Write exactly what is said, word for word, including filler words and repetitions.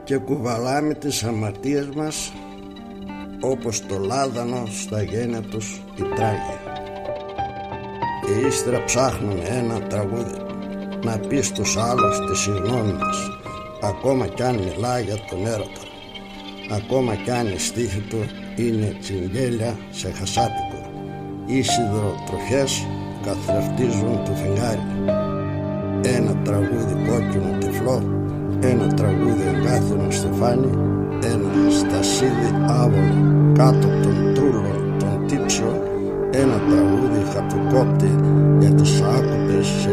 και κουβαλάμε τις αμαρτίες μας όπως το λάδανο στα γένια τους η τράγια. Και ύστερα ψάχνουμε ένα τραγούδι να πει στους άλλους τη συγγνώμη μας, ακόμα κι αν μιλάει για τον έρωτα, ακόμα κι αν η στίχη του είναι τσιγγέλια σε χασάπικο ή σιδηροτροχές καθρεφτίζουν το φεγγάρι. Ένα τραγούδι κόκκινο τυφλό, ένα τραγούδι εγκάθινο στεφάνι, ένα στασίδι άβολο κάτω από τον τρούλο των τύψεων, ένα τραγούδι χαρτοκόπτη για τις άκουπες σε